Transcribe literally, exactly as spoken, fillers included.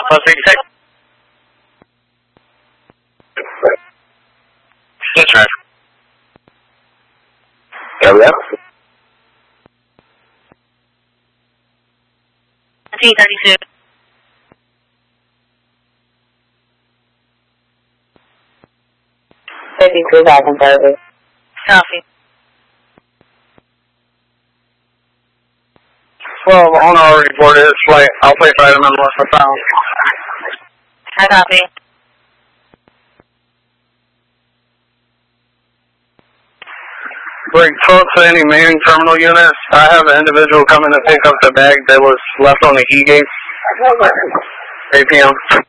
Plus eighty-six. That's right. Copy that. T thirty-two. fifty-three thousand service. Copy. twelve on our report is flight. I'll play flight item unless I found. I copy. Bring truck to any main terminal units. I have an individual coming to pick up the bag that was left on the key gate. eight p m